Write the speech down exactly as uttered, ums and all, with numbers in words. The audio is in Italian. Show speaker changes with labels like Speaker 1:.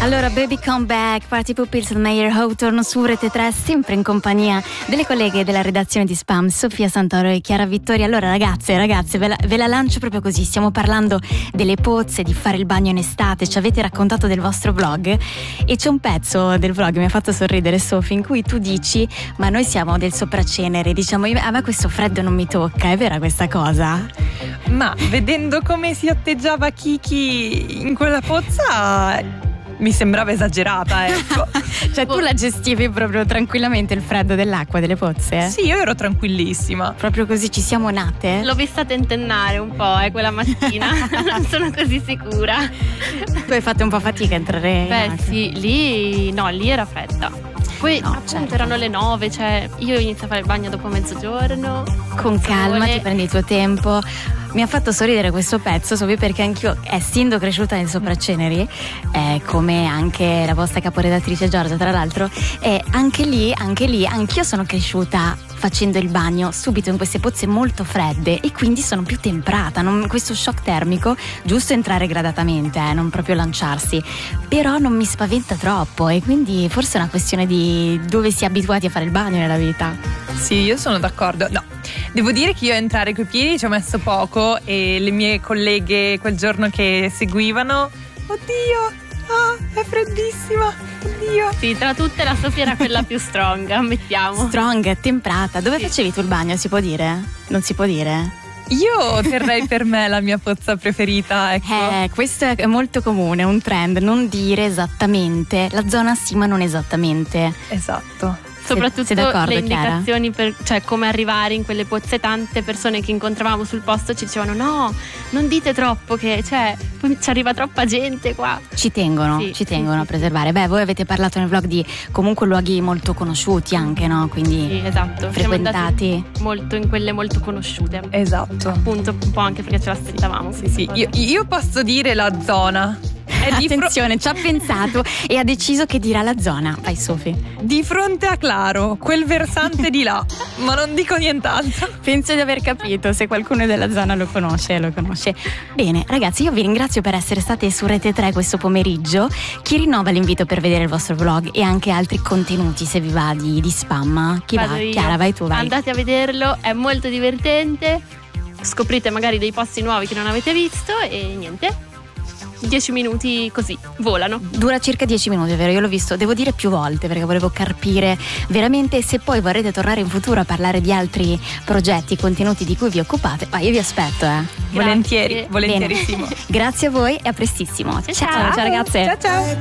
Speaker 1: Allora, Baby Come Back, Party Pupils, Meyer Hawthorne su Rete tre, sempre in compagnia delle colleghe della redazione di Spam, Sofia Santoro e Chiara Vittoria. Allora ragazze, ragazze, ve la, ve la lancio proprio così, stiamo parlando delle pozze, di fare il bagno in estate, ci avete raccontato del vostro vlog e c'è un pezzo del vlog che mi ha fatto sorridere, Sofia, in cui tu dici, ma noi siamo del sopracenere, diciamo, a me questo freddo non mi tocca, è vera questa cosa?
Speaker 2: Ma vedendo come si atteggiava Kiki in quella pozza mi sembrava esagerata, ecco.
Speaker 1: Cioè tu la gestivi proprio tranquillamente il freddo dell'acqua delle pozze?
Speaker 2: Sì, io ero tranquillissima.
Speaker 1: Proprio così ci siamo nate?
Speaker 3: L'ho vista tentennare un po', eh, quella mattina. Non sono così sicura.
Speaker 1: Tu hai fatto un po' fatica a entrare?
Speaker 3: Beh sì, lì no, lì era fredda. Poi
Speaker 1: no,
Speaker 3: appunto
Speaker 1: certo.
Speaker 3: erano le nove, cioè io inizio a fare il bagno dopo mezzogiorno.
Speaker 1: Con calma,
Speaker 3: sole.
Speaker 1: ti prendi il tuo tempo. Mi ha fatto sorridere questo pezzo, Sofì, perché anch'io, essendo cresciuta nel Sopraceneri, eh, come anche la vostra caporedattrice Giorgia, tra l'altro, eh, anche lì, anche lì, anch'io sono cresciuta facendo il bagno subito in queste pozze molto fredde e quindi sono più temprata, non, questo shock termico, giusto entrare gradatamente, eh, non proprio lanciarsi, però non mi spaventa troppo e quindi forse è una questione di dove si è abituati a fare il bagno nella vita.
Speaker 2: Sì, io sono d'accordo. No, devo dire che io a entrare coi piedi ci ho messo poco e le mie colleghe quel giorno che seguivano, oddio, ah, è freddissima, oddio.
Speaker 3: Sì, tra tutte la Sofia era quella più strong, ammettiamo.
Speaker 1: Strong, temprata. Dove
Speaker 3: Sì.
Speaker 1: facevi tu il bagno? Si può dire? Non si può dire?
Speaker 2: Io terrei per me la mia pozza preferita, ecco.
Speaker 1: Eh, questo è molto comune, un trend, non dire esattamente, la zona sì ma non esattamente.
Speaker 2: Esatto.
Speaker 3: Soprattutto
Speaker 1: sei d'accordo,
Speaker 3: le
Speaker 1: Chiara?
Speaker 3: indicazioni per, cioè come arrivare in quelle pozze, tante persone che incontravamo sul posto ci dicevano no, non dite troppo che cioè poi ci arriva troppa gente qua.
Speaker 1: Ci tengono,
Speaker 3: Sì,
Speaker 1: ci tengono
Speaker 3: sì,
Speaker 1: a preservare. Beh, voi avete parlato nel vlog di comunque luoghi molto conosciuti anche, no? Quindi
Speaker 3: Sì, esatto. Siamo
Speaker 1: frequentati.
Speaker 3: andati molto in quelle molto conosciute.
Speaker 2: Esatto.
Speaker 3: Appunto, un po' anche perché ce l'aspettavamo.
Speaker 2: Sì, sì. Io, io posso dire la zona. È di, fro-
Speaker 1: Attenzione, ci ha pensato e ha deciso che dirà la zona. Vai Sofi.
Speaker 2: di fronte a Claro, quel versante di là, ma non dico nient'altro.
Speaker 1: Penso di aver capito, se qualcuno della zona lo conosce, lo conosce. Bene, ragazzi, io vi ringrazio per essere state su Rete tre questo pomeriggio. Chi rinnova l'invito per vedere il vostro vlog e anche altri contenuti, se vi va, di, di Spam? Chi
Speaker 3: Vado
Speaker 1: va?
Speaker 3: io.
Speaker 1: Chiara, vai tu, vai.
Speaker 3: Andate a vederlo, è molto divertente. Scoprite magari dei posti nuovi che non avete visto e niente. Dieci minuti così, volano.
Speaker 1: Dura circa dieci minuti, è vero? Io l'ho visto, devo dire, più volte perché volevo carpire veramente. Se poi vorrete tornare in futuro a parlare di altri progetti, contenuti di cui vi occupate, ma io vi aspetto, eh.
Speaker 2: Volentieri,
Speaker 3: Grazie.
Speaker 2: volentierissimo.
Speaker 1: Grazie a voi e a prestissimo.
Speaker 3: Ciao,
Speaker 1: ciao,
Speaker 3: ciao.
Speaker 1: ciao ragazze.
Speaker 2: Ciao ciao.